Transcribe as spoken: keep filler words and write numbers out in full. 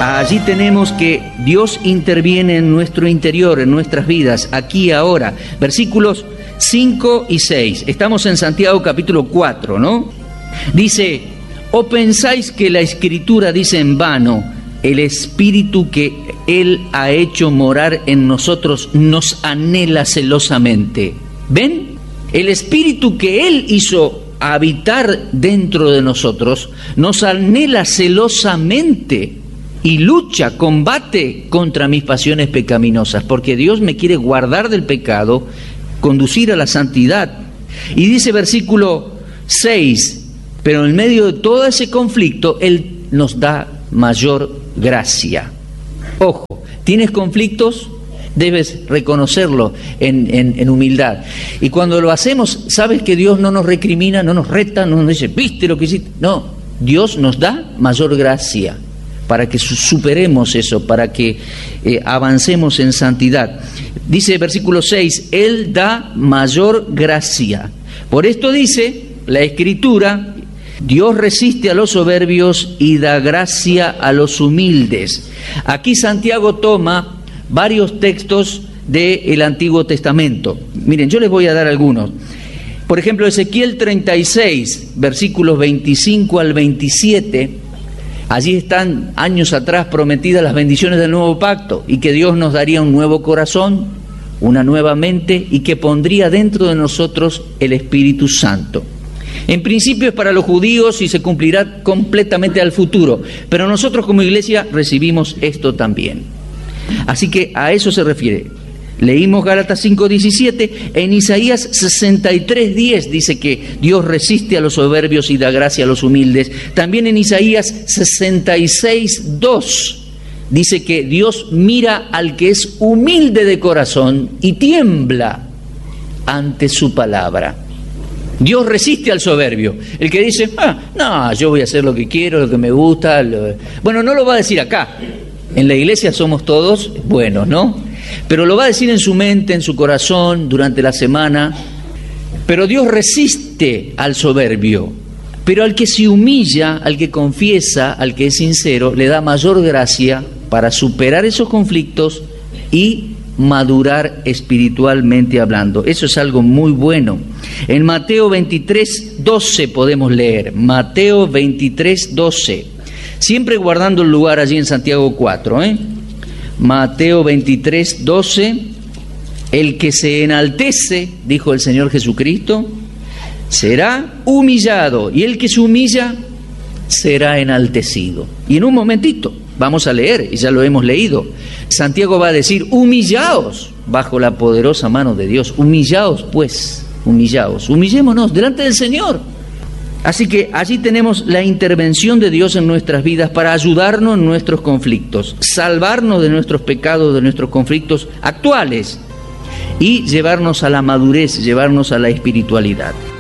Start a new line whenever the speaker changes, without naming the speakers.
Allí tenemos que Dios interviene en nuestro interior, en nuestras vidas, aquí y ahora. Versículos cinco y seis. Estamos en Santiago capítulo cuatro, ¿no? Dice: ¿o pensáis que la Escritura dice en vano, el Espíritu que Él ha hecho morar en nosotros nos anhela celosamente? ¿Ven? El Espíritu que Él hizo habitar dentro de nosotros nos anhela celosamente y lucha, combate contra mis pasiones pecaminosas, porque Dios me quiere guardar del pecado, conducir a la santidad. Y dice versículo seis, pero en medio de todo ese conflicto, Él nos da mayor gracia. Ojo, ¿tienes conflictos? Debes reconocerlo en, en, en humildad. Y cuando lo hacemos, ¿sabes que Dios no nos recrimina, no nos reta, no nos dice, ¿viste lo que hiciste? No, Dios nos da mayor gracia para que superemos eso, para que eh, avancemos en santidad. Dice versículo seis, Él da mayor gracia. Por esto dice la Escritura, Dios resiste a los soberbios y da gracia a los humildes. Aquí Santiago toma varios textos del Antiguo Testamento. Miren, yo les voy a dar algunos. Por ejemplo, Ezequiel treinta y seis, versículos veinticinco al veintisiete, allí están años atrás prometidas las bendiciones del nuevo pacto y que Dios nos daría un nuevo corazón, una nueva mente y que pondría dentro de nosotros el Espíritu Santo. En principio es para los judíos y se cumplirá completamente al futuro, pero nosotros como iglesia recibimos esto también. Así que a eso se refiere. Leímos Gálatas cinco diecisiete, en Isaías sesenta y tres diez dice que Dios resiste a los soberbios y da gracia a los humildes. También en Isaías sesenta y seis dos dice que Dios mira al que es humilde de corazón y tiembla ante su palabra. Dios resiste al soberbio, el que dice, ah, no, yo voy a hacer lo que quiero, lo que me gusta. Lo... Bueno, no lo va a decir acá. En la iglesia somos todos buenos, ¿no? Pero lo va a decir en su mente, en su corazón, durante la semana. Pero Dios resiste al soberbio. Pero al que se humilla, al que confiesa, al que es sincero, le da mayor gracia para superar esos conflictos y madurar espiritualmente hablando. Eso es algo muy bueno. En Mateo veintitrés doce podemos leer. Mateo veintitrés doce. Siempre guardando el lugar allí en Santiago cuatro, ¿eh? Mateo veintitrés doce, el que se enaltece, dijo el Señor Jesucristo, será humillado, y el que se humilla será enaltecido. Y en un momentito vamos a leer, y ya lo hemos leído, Santiago va a decir, humillaos bajo la poderosa mano de Dios, humillaos pues, humillaos, humillémonos delante del Señor. Así que allí tenemos la intervención de Dios en nuestras vidas para ayudarnos en nuestros conflictos, salvarnos de nuestros pecados, de nuestros conflictos actuales y llevarnos a la madurez, llevarnos a la espiritualidad.